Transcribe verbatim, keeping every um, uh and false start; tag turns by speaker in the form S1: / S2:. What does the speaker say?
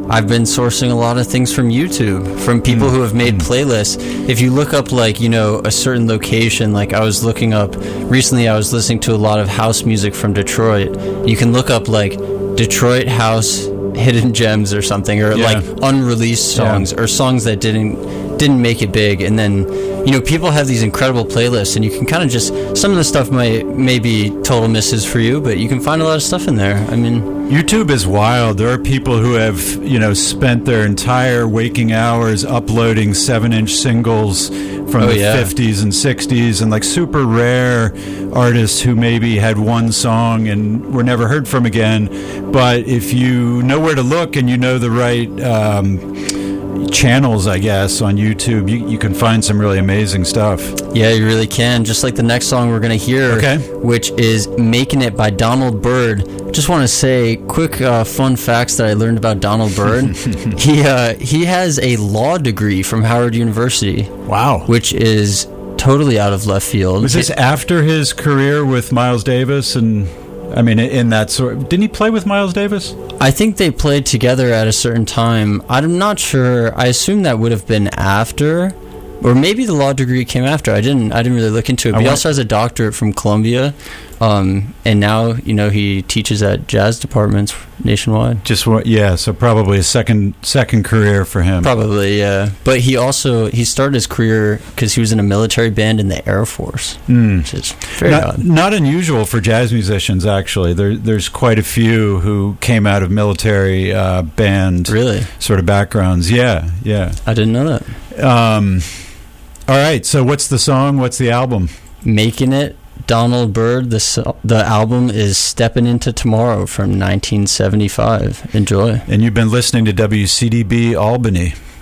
S1: I've been sourcing a lot of things from YouTube, from people who have made playlists. If you look up, like, you know, a certain location, like I was looking up, recently I was listening to a lot of house music from Detroit. You can look up, like, Detroit house hidden gems or something, or
S2: yeah.
S1: like unreleased songs, yeah. or songs that didn't didn't make it big. And then, you know, people have these incredible playlists, and you can kind of just, some of the stuff might may be total misses for you, but you can find a lot of stuff in there. I mean,
S2: YouTube is wild. There are people who have, you know, spent their entire waking hours uploading seven-inch singles from
S1: oh,
S2: the
S1: yeah.
S2: fifties and sixties, and like super rare artists who maybe had one song and were never heard from again. But if you know where to look and you know the right um, channels, I guess, on YouTube, you, you can find some really amazing stuff.
S1: Yeah, you really can. Just like the next song we're going to hear,
S2: okay.
S1: which is Making It by Donald Byrd. Just want to say quick uh, fun facts that I learned about Donald Byrd. he uh, he has a law degree from Howard University.
S2: Wow.
S1: Which is totally out of left field.
S2: Was this
S1: it,
S2: after his career with Miles Davis? And I mean, in that sort, didn't he play with Miles Davis?
S1: I think they played together at a certain time. I'm not sure. I assume that would have been after, or maybe the law degree came after. I didn't. I didn't really look into it. But he also has a doctorate from Columbia, um, and now, you know, he teaches at jazz departments nationwide.
S2: Just what? Yeah. So probably a second second career for him.
S1: Probably, yeah. But he also he started his career because he was in a military band in the Air Force,
S2: mm.
S1: which is very
S2: not,
S1: odd.
S2: Not unusual for jazz musicians, actually. There, there's quite a few who came out of military uh, band
S1: really
S2: sort of backgrounds. Yeah, yeah.
S1: I didn't know that.
S2: Um, all right. So what's the song? What's the album?
S1: Making It. Donald Byrd. The so- the album is Steppin' Into Tomorrow from nineteen seventy-five. Enjoy.
S2: And you've been listening to W C D B Albany.